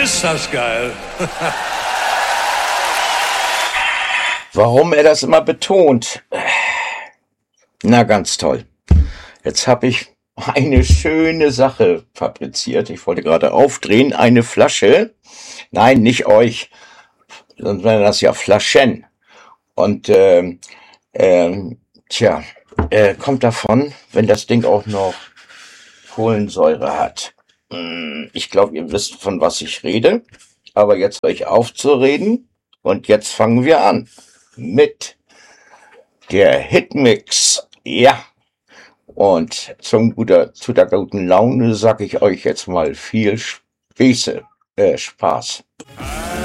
Ist das geil. Warum er das immer betont? Na, ganz toll. Jetzt habe ich eine schöne Sache fabriziert. Ich wollte gerade aufdrehen, eine Flasche. Nein, nicht euch. Sonst wären das ja Flaschen. Und tja, kommt davon, wenn das Ding auch noch Kohlensäure hat. Ich glaube, ihr wisst, von was ich rede. Aber jetzt höre ich auf zu reden. Und jetzt fangen wir an mit der Hitmix. Ja. Und zu der guten Laune sage ich euch jetzt mal viel Spaß.